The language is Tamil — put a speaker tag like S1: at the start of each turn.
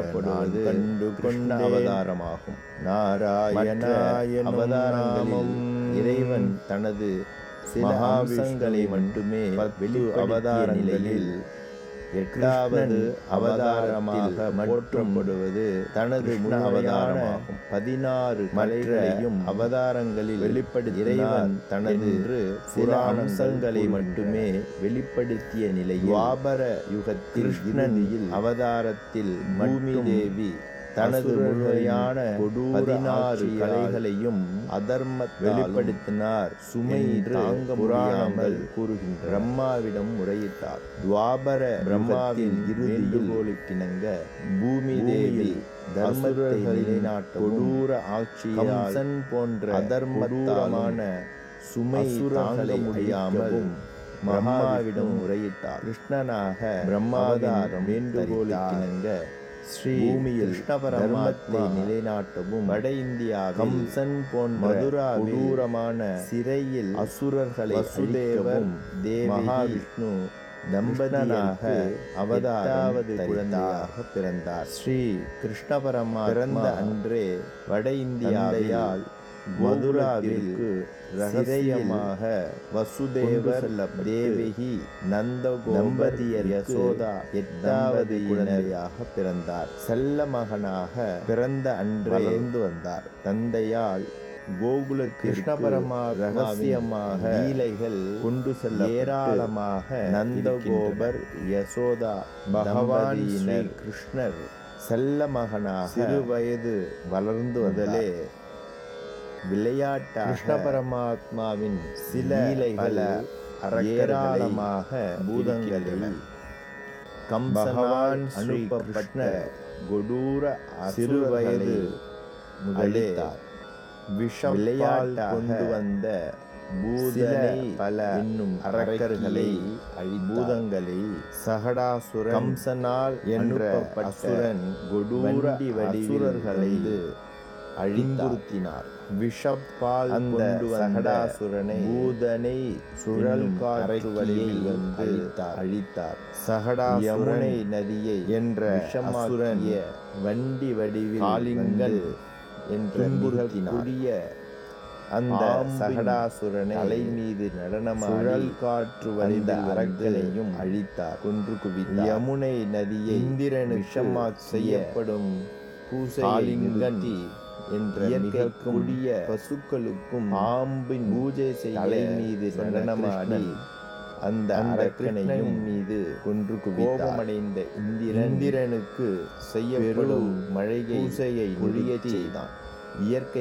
S1: போற்றப்படுவது கண்டு கொண்ட அவதாரமாகும். நாராயண அவதாரங்களில் இறைவன் தனது சில அம்சங்களை மட்டுமே வெளிப்படுத்திய நிலையில் 8வது அவதாரமாக போற்றப்படுவது தனது அவதாரமாகும். 16 கலைகளையும் அவதாரங்களில் வெளிப்படுத்திய இறைவன் தனது சில அம்சங்களை மட்டுமே வெளிப்படுத்திய நிலையில் துவாபர யுகத்தில் கிருஷ்ணனில் அவதாரத்தில் பூமி தேவி தனது முழுமையான 16 கலைகளையும் அதர்மத்தை வெளிப்படுத்தினார். சுமை தாங்க புராணங்கள் கூறுகின்ற பிரம்மாவிடம் முறையிட்டார். துவாபர பிரம்மாவின் இறுதியில்கிணங்க பூமி தேவி தர்மத்தை நிலைநாட்ட கொடூர ஆட்சியால் போன்ற அதர்மத்தாலான சுமை தாங்க முடியாமல் பிரம்மாவிடம் முறையிட்டார். கிருஷ்ணனாக பிரம்மாவதாரம் வேண்டுகோளுக்கிணங்க ஸ்ரீ பூமியில் கிருஷ்ண பரமாத்மா நிலைநாட்டவும் வட இந்தியா கம்சன் போன்ற மதுராதூரமான சிறையில் அசுரர்களை வசுதேவர் தேவி மகாவிஷ்ணு தம்பதியாக அவதாராவது குழந்தையாக பிறந்தார். ஸ்ரீ கிருஷ்ண பரமாத்மா பிறந்த அன்றே வட இந்தியாவையால் மதுராவிற்கு ரகசியமாக வசுதேவர் தேவகி நந்த தம்பதியர் யசோதா 8வது குழந்தையாக பிறந்தார். செல்ல மகனாக பிறந்த அன்றே வளர்ந்து வந்தார். தந்தையால் கோகுல கிருஷ்ண பரமாத்மா ரகசியமாக லீலைகள் கொண்டு செல்ல ஏராளமாக நந்தகோபர் யசோதா பகவான் கிருஷ்ணர் செல்ல மகனாக சிறு வயது வளர்ந்து வந்தலே விளையாட்டாக கிருஷ்ண பரமாத்மாவின் சில லீலைகள் ஏராளமாக பூதங்களில் கம்பகவான் அனுப்பப்பட்ட கொடூர சிறு வயது முதலே விஷம் விளையாட்டாக கொண்டு வந்த பூதனை பல என்னும் அரக்கர்களை பூதங்களை சகடாசுரன் கம்சனால் என்ற அசுரன் கொடூர வடிவர்களை அழிந்துறுத்தினார். விஷப்பால் அந்த சகடாசுரனை பூதனை சுழல் காற்று வழியில் வந்து அழித்தார். சகடாசுரனை நதியை என்ற விஷமாசுரன் வண்டி வடிவில் காளிங்கன் என்று அந்த சகடாசுரனை தலை மீது நடனமாடி காற்று வந்த அரக்கனையும் அழித்தார். கொன்று குவித்தார். யமுனை நதியை இந்திரன் விஷமா செய்யப்படும் பூசைலிங்கன் என்ற மிக கொடிய பசுக்களுக்கும் ஆம்பின் பூஜை செய்ய தலை மீது நடனமாடி அந்த அரக்கனையும் மீது கொன்று கோபமடைந்த இந்திரனுக்கு செய்யப்படும் மழையை பூசையை ஒழியச் செய்தான். இயற்கை